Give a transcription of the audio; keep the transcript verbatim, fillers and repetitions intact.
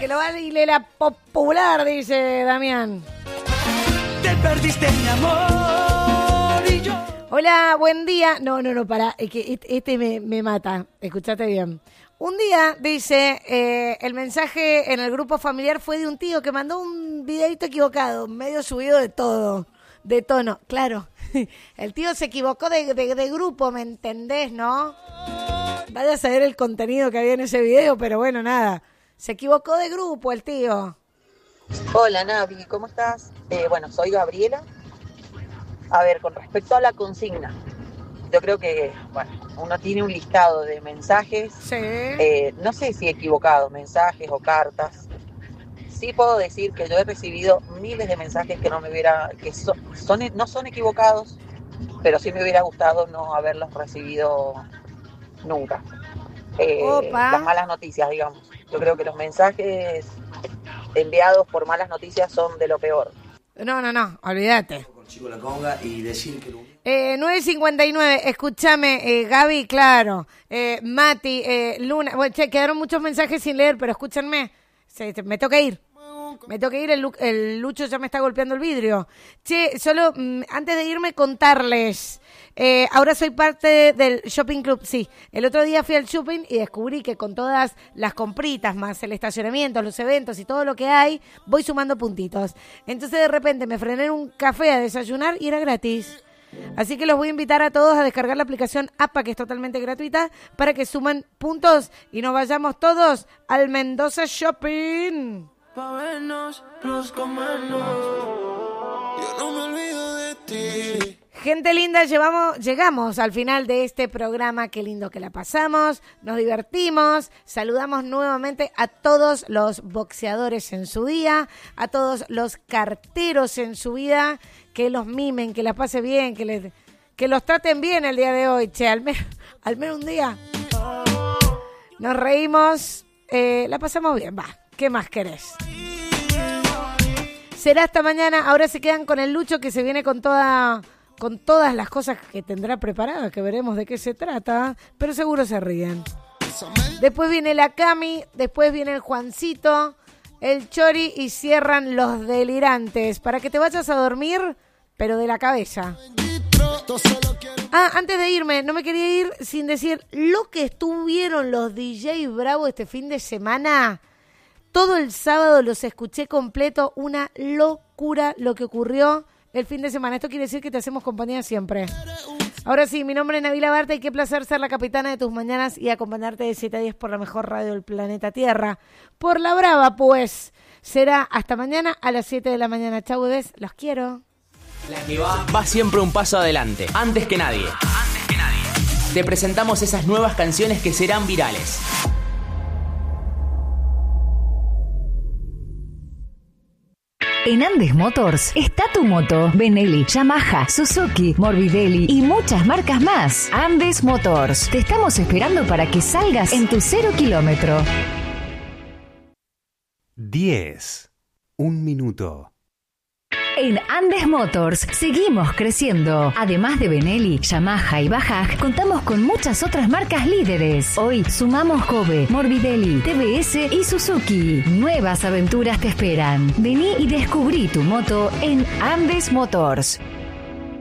que lo baile la popular, dice Damián. Te perdiste mi amor y yo. Hola, buen día. No, no, no, pará. Es que este me, me mata. Escuchate bien. Un día, dice, eh, el mensaje en el grupo familiar fue de un tío que mandó un videito equivocado, medio subido de todo, de tono. Claro, el tío se equivocó de, de, de grupo, ¿me entendés, no? Vaya a saber el contenido que había en ese video, pero bueno, nada. Se equivocó de grupo el tío. Hola, Navi, ¿cómo estás? Eh, bueno, soy Gabriela. A ver, con respecto a la consigna, yo creo que, bueno, uno tiene un listado de mensajes, sí. eh, no sé si equivocados, mensajes o cartas. Sí puedo decir que yo he recibido miles de mensajes que no me hubiera, que so, son, no son equivocados, pero sí me hubiera gustado no haberlos recibido nunca. Eh, las malas noticias, digamos. Yo creo que los mensajes enviados por malas noticias son de lo peor. No, no, no, olvídate. Chico la conga y decir que lo... Eh, nueve cincuenta y nueve, escúchame, eh, Gaby, claro, eh, Mati, eh, Luna, bueno, che, quedaron muchos mensajes sin leer, pero escúchenme, se, se, me toca ir, me toca ir, el, el Lucho ya me está golpeando el vidrio. Che, solo mm, antes de irme contarles, eh, ahora soy parte del shopping club, sí, el otro día fui al shopping y descubrí que con todas las compritas, más el estacionamiento, los eventos y todo lo que hay, voy sumando puntitos. Entonces de repente me frené en un café a desayunar y era gratis. Así que los voy a invitar a todos a descargar la aplicación APA, que es totalmente gratuita, para que sumen puntos y nos vayamos todos al Mendoza Shopping. Pa' vernos, plus comernos. Yo no me olvido de ti. Gente linda, llevamos, llegamos al final de este programa. Qué lindo que la pasamos, nos divertimos. Saludamos nuevamente a todos los boxeadores en su día, a todos los carteros en su vida. Que los mimen, que la pase bien, que, les, que los traten bien el día de hoy. Che, al menos, al menos un día nos reímos, eh, la pasamos bien. Va, ¿qué más querés? Será hasta mañana. Ahora se quedan con el Lucho, que se viene con toda... con todas las cosas que tendrá preparadas, que veremos de qué se trata, pero seguro se ríen. Después viene la Cami, después viene el Juancito, el Chori y cierran los delirantes, para que te vayas a dormir, pero de la cabeza. Ah, antes de irme, no me quería ir sin decir lo que estuvieron los D J Bravo este fin de semana. Todo el sábado los escuché completo, una locura lo que ocurrió el fin de semana. Esto quiere decir que te hacemos compañía siempre. Ahora sí, mi nombre es Nabila Barta y qué placer ser la capitana de tus mañanas y acompañarte de siete a diez por la mejor radio del planeta Tierra. Por la brava, pues. Será hasta mañana a las siete de la mañana. Chau, bebés. Los quiero. La que va, va siempre un paso adelante. Antes que nadie. Antes que nadie. Te presentamos esas nuevas canciones que serán virales. En Andes Motors está tu moto, Benelli, Yamaha, Suzuki, Morbidelli y muchas marcas más. Andes Motors, te estamos esperando para que salgas en tu cero kilómetro. diez. Un minuto. En Andes Motors seguimos creciendo. Además de Benelli, Yamaha y Bajaj, contamos con muchas otras marcas líderes. Hoy sumamos Kobe, Morbidelli, T V S y Suzuki. Nuevas aventuras te esperan. Vení y descubrí tu moto en Andes Motors.